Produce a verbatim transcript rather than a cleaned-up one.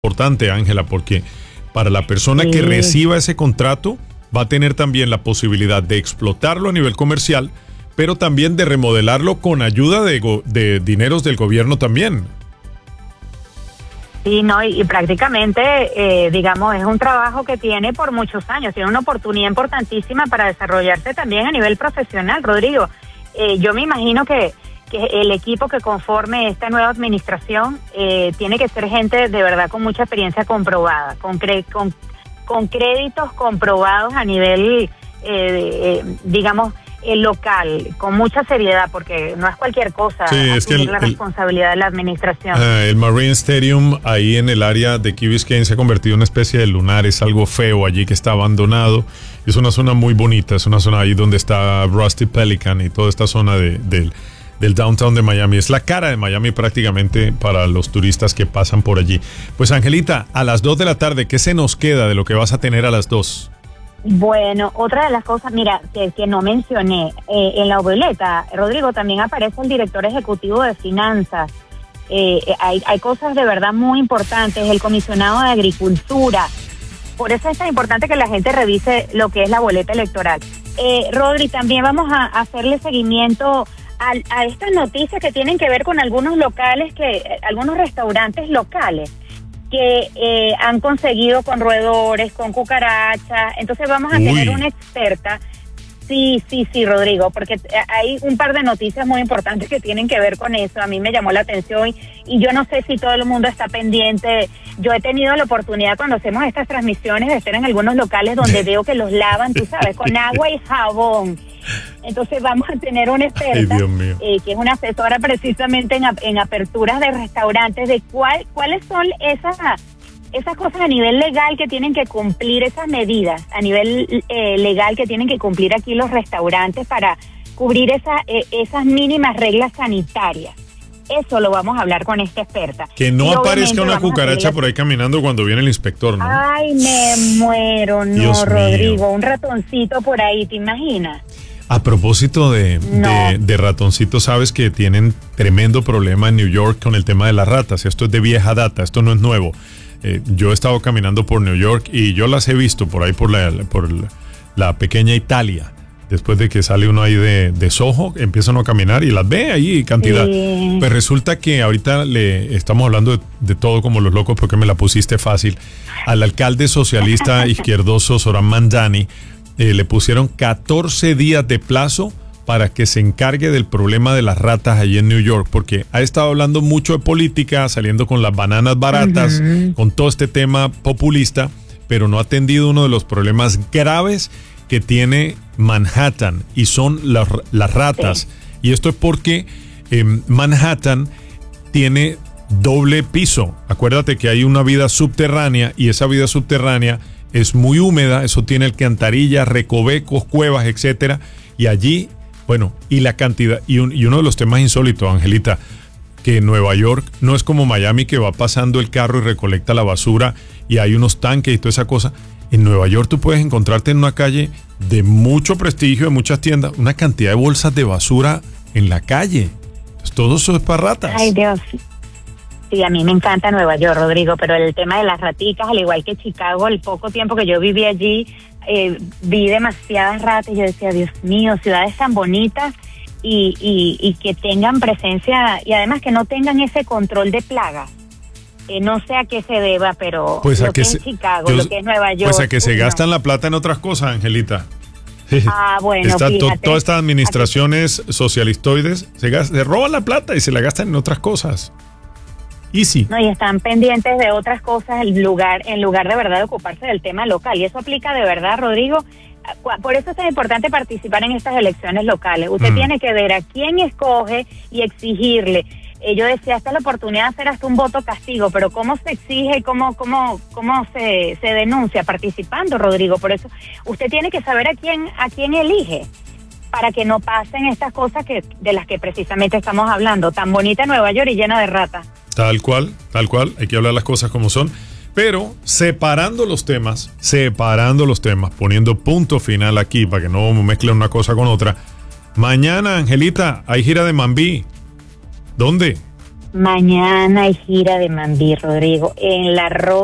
Importante, Ángela, porque para la persona Sí. que reciba ese contrato va a tener también la posibilidad de explotarlo a nivel comercial, pero también de remodelarlo con ayuda de, go- de dineros del gobierno también. Sí, no, y, y prácticamente, eh, digamos, es un trabajo que tiene por muchos años, tiene una oportunidad importantísima para desarrollarse también a nivel profesional, Rodrigo. Eh, yo me imagino que, que el equipo que conforme esta nueva administración eh, tiene que ser gente de verdad con mucha experiencia comprobada, con, cre- con, con créditos comprobados a nivel, eh, eh, digamos, eh, local, con mucha seriedad, porque no es cualquier cosa Sí, es que asumir el- la el- responsabilidad de la administración. Ah, el Marine Stadium ahí en el área de Key Biscayne se ha convertido en una especie de lunar, es algo feo allí que está abandonado. Es una zona muy bonita, es una zona ahí donde está Rusty Pelican y toda esta zona de, del, del downtown de Miami. Es la cara de Miami prácticamente para los turistas que pasan por allí. Pues Angelita, a las dos de la tarde, ¿qué se nos queda de lo que vas a tener a las dos? Bueno, otra de las cosas, mira, que, que no mencioné, eh, en la boleta, Rodrigo, también aparece el director ejecutivo de finanzas. Eh, eh, hay, hay cosas de verdad muy importantes, el comisionado de agricultura. Por eso es tan importante que la gente revise lo que es la boleta electoral. Eh, Rodri, también vamos a, a hacerle seguimiento a, a estas noticias que tienen que ver con algunos locales, que eh, algunos restaurantes locales que eh, han conseguido con roedores, con cucarachas. Entonces vamos a Uy. tener una experta. Sí, sí, sí, Rodrigo, porque hay un par de noticias muy importantes que tienen que ver con eso. A mí me llamó la atención y, y yo no sé si todo el mundo está pendiente. Yo he tenido la oportunidad cuando hacemos estas transmisiones de estar en algunos locales donde veo que los lavan, tú sabes, con agua y jabón. Entonces vamos a tener una experta, Ay, Dios mío. eh, que es una asesora precisamente en, ap- en aperturas de restaurantes, de cuál, cuáles son esas esas cosas a nivel legal que tienen que cumplir, esas medidas a nivel eh, legal que tienen que cumplir aquí los restaurantes para cubrir esa, eh, esas mínimas reglas sanitarias. Eso lo vamos a hablar con esta experta. Que no Y aparezca obviamente una vamos a cucaracha pedirle- por ahí caminando cuando viene el inspector, ¿no? Ay, me muero, no, Dios mío. Rodrigo, un ratoncito por ahí, ¿te imaginas? A propósito de, No. de, de ratoncitos, sabes que tienen tremendo problema en New York con el tema de las ratas. Esto es de vieja data, esto no es nuevo. Eh, yo he estado caminando por New York y yo las he visto por ahí por la, por la, la pequeña Italia. Después de que sale uno ahí de, de Soho, empiezan a caminar y las ve ahí cantidad. Sí. Pues resulta que ahorita le estamos hablando de, de todo como los locos porque me la pusiste fácil. Al alcalde socialista izquierdoso Zoran Mandani eh, le pusieron catorce días de plazo para que se encargue del problema de las ratas allí en New York, porque ha estado hablando mucho de política, saliendo con las bananas baratas, Ujú. con todo este tema populista, pero no ha atendido uno de los problemas graves que tiene Manhattan, y son las, las ratas. Y esto es porque eh, Manhattan tiene doble piso. Acuérdate que hay una vida subterránea y esa vida subterránea es muy húmeda, eso tiene alcantarillas, recovecos, cuevas, etcétera, y allí, bueno, y la cantidad, y, un, y uno de los temas insólitos, Angelita, que Nueva York no es como Miami, que va pasando el carro y recolecta la basura y hay unos tanques y toda esa cosa. En Nueva York tú puedes encontrarte en una calle de mucho prestigio, de muchas tiendas, una cantidad de bolsas de basura en la calle. Entonces, todo eso es para ratas. Ay, Dios. Sí, a mí me encanta Nueva York, Rodrigo, pero el tema de las raticas, al igual que Chicago, el poco tiempo que yo viví allí, eh, vi demasiadas ratas y yo decía, Dios mío, ciudades tan bonitas y, y, y que tengan presencia y además que no tengan ese control de plagas. Eh, no sé a qué se deba, pero Pues a lo que que se- es Chicago, yo- lo que es Nueva York. Pues a que se uy, no. gastan la plata en otras cosas, Angelita. Ah, bueno, Está to- fíjate. todas estas administraciones socialistoides se, gas- se roban la plata y se la gastan en otras cosas. Easy. No, y están pendientes de otras cosas en lugar, en lugar de verdad de ocuparse del tema local. Y eso aplica de verdad, Rodrigo. Por eso es tan importante participar en estas elecciones locales. Usted Mm. tiene que ver a quién escoge y exigirle. Eh, yo decía, esta es la oportunidad de hacer hasta un voto castigo, pero ¿cómo se exige, cómo, cómo, cómo se, se denuncia? Participando, Rodrigo. Por eso usted tiene que saber a quién, a quién elige, para que no pasen estas cosas que de las que precisamente estamos hablando. Tan bonita Nueva York y llena de ratas. Tal cual, tal cual, hay que hablar las cosas como son, pero separando los temas, separando los temas, poniendo punto final aquí para que no mezclen una cosa con otra. Mañana, Angelita, hay gira de Mambí. ¿Dónde? Mañana hay gira de Mambí, Rodrigo, en la